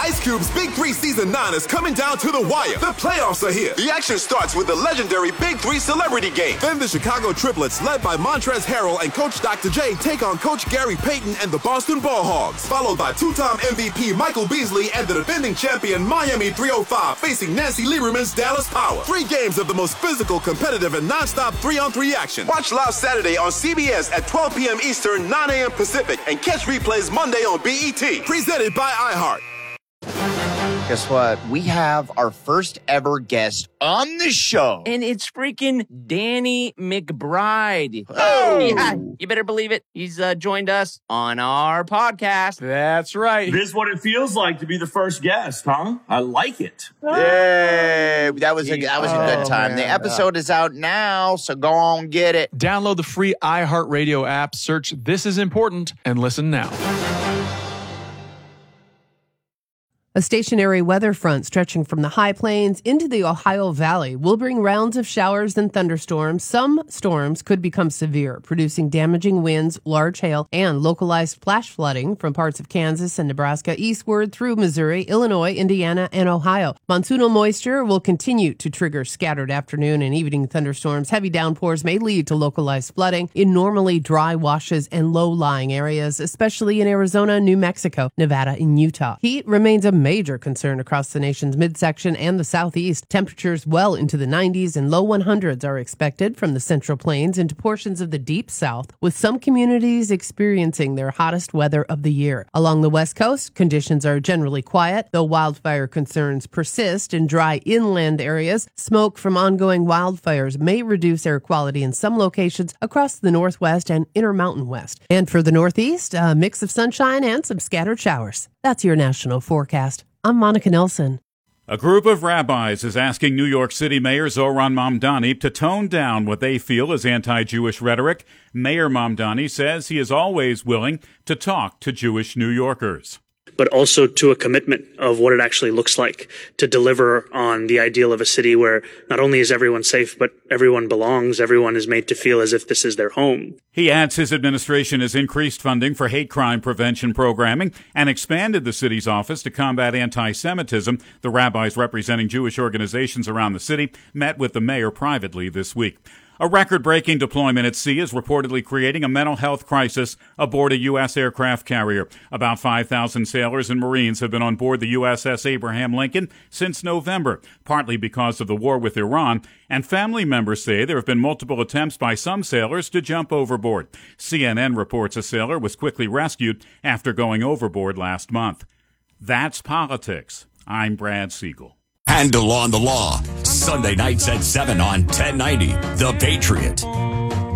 Ice Cube's Big 3 Season 9 is coming down to the wire. The playoffs are here. The action starts with the legendary Big 3 Celebrity Game. Then the Chicago Triplets, led by Montrezl Harrell and Coach Dr. J, take on Coach Gary Payton and the Boston Ball Hogs, followed by two-time MVP Michael Beasley and the defending champion Miami 305 facing Nancy Lieberman's Dallas Power. 3 games of the most physical, competitive, and non-stop 3-on-3 action. Watch live Saturday on CBS at 12 p.m. Eastern, 9 a.m. Pacific, and catch replays Monday on BET. Presented by iHeart. Guess what? We have our first ever guest on the show. And it's freaking Danny McBride. Oh! Yeah, you better believe it. He's joined us on our podcast. That's right. This is what it feels like to be the first guest, huh? I like it. Yay! That was a good time. The episode is out now, so go on, get it. Download the free iHeartRadio app, search This Is Important, and listen now. A stationary weather front stretching from the high plains into the Ohio Valley will bring rounds of showers and thunderstorms. Some storms could become severe, producing damaging winds, large hail, and localized flash flooding from parts of Kansas and Nebraska eastward through Missouri, Illinois, Indiana, and Ohio. Monsoonal moisture will continue to trigger scattered afternoon and evening thunderstorms. Heavy downpours may lead to localized flooding in normally dry washes and low-lying areas, especially in Arizona, New Mexico, Nevada, and Utah. Heat remains a major concern across the nation's midsection and the southeast. Temperatures well into the 90s and low 100s are expected from the Central Plains into portions of the deep south, with some communities experiencing their hottest weather of the year. Along the west coast, conditions are generally quiet, though wildfire concerns persist in dry inland areas. Smoke from ongoing wildfires may reduce air quality in some locations across the northwest and Intermountain West. And for the northeast, a mix of sunshine and some scattered showers. That's your national forecast. I'm Monica Nelson. A group of rabbis is asking New York City Mayor Zohran Mamdani to tone down what they feel is anti-Jewish rhetoric. Mayor Mamdani says he is always willing to talk to Jewish New Yorkers, but also to a commitment of what it actually looks like to deliver on the ideal of a city where not only is everyone safe, but everyone belongs. Everyone is made to feel as if this is their home. He adds his administration has increased funding for hate crime prevention programming and expanded the city's office to combat anti-Semitism. The rabbis representing Jewish organizations around the city met with the mayor privately this week. A record-breaking deployment at sea is reportedly creating a mental health crisis aboard a U.S. aircraft carrier. About 5,000 sailors and Marines have been on board the USS Abraham Lincoln since November, partly because of the war with Iran, and family members say there have been multiple attempts by some sailors to jump overboard. CNN reports a sailor was quickly rescued after going overboard last month. That's politics. I'm Brad Siegel. Handle on the Law, Sunday nights at 7 on 1090, The Patriot.